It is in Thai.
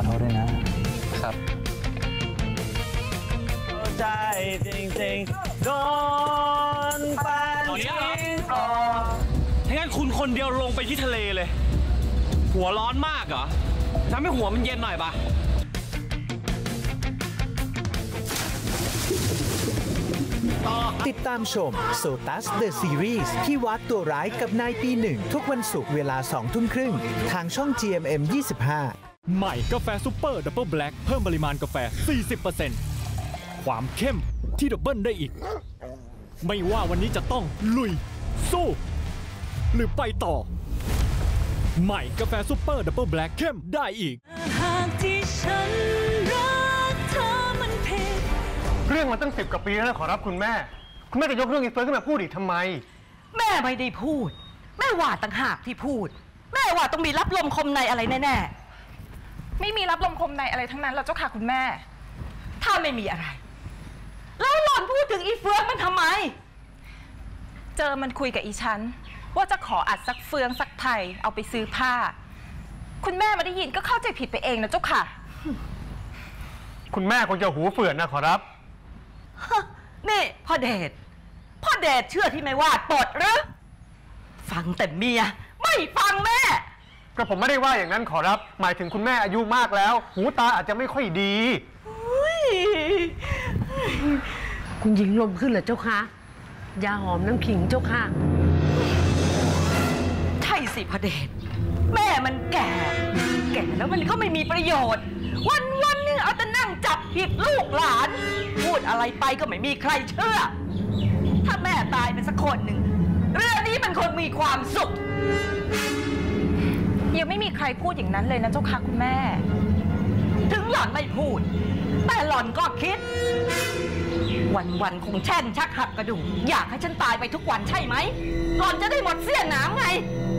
อโทษด้วยนะครับใจจริงๆโดนปันทิ้งออกถ้างั้นคุณคนเดียวลงไปที่ทะเลเลยหัวร้อนมากเหรอทำให้หัวมันเย็นหน่อยปะติดตามชม Sotus The Series ที่วัดตัวร้ายกับนายปีหนึ่งทุกวันศุกร์เวลา 20:30 ทางช่อง GMM 25 ใหม่กาแฟซุปเปอร์ดับเบิลแบล็คเพิ่มปริมาณกาแฟ 40% ความเข้มที่ดับเบิลได้อีก ไม่ว่าวันนี้จะต้องลุยสู้หรือไปต่อใหม่กาแฟซุปเปอร์ดับเบิลแบล็คเข้มได้อีกหากที่ฉันรักเธอมันผิดเรื่องมันตั้ง10 กว่าปีแล้วนะขอรับคุณแม่จะยกเรื่องอีเฟิร์นขึ้นมาพูดอีกทำไมแม่ไม่ได้พูดแม่ว่าต่างหากที่พูดแม่ว่าต้องมีรับลมคมในอะไรแน่ๆไม่มีรับลมคมในอะไรทั้งนั้นแล้วเจ้าค่ะคุณแม่ถ้าไม่มีอะไรแล้วหล่อนพูดถึงอีเฟืองมันทำไมเจอมันคุยกับอีฉันว่าจะขออัดสักเฟืองสักไทยเอาไปซื้อผ้าคุณแม่มาได้ยินก็เข้าใจผิดไปเองนะเจ้าค่ะคุณแม่คงจะหูเฟื่อนนะขอรับนี่พ่อเดชเชื่อที่ไม่วาดปดหรือฟังแต่เมียไม่ฟังแม่ก็ผมไม่ได้ว่าอย่างนั้นขอรับหมายถึงคุณแม่อายุมากแล้วหูตาอาจจะไม่ค่อยดีคุณหญิงลมขึ้นเหรอเจ้าคะยาหอมน้ำขิงเจ้าค่ะใช่สิพ่อเดชแม่มันแก่แล้วมันก็ไม่มีประโยชน์วันนึงเอาแต่นั่งจับผิดลูกหลานพูดอะไรไปก็ไม่มีใครเชื่อถ้าแม่ตายไปสักคนหนึ่งเรื่องนี้มันคงมีความสุขยังไม่มีใครพูดอย่างนั้นเลยนะเจ้าค่ะคุณแม่ถึงหล่อนไม่พูดแต่หล่อนก็คิดวันคงแช่นชักหักกระดูกอยากให้ฉันตายไปทุกวันใช่ไหมหล่อนจะได้หมดเสี้ยนหนามไง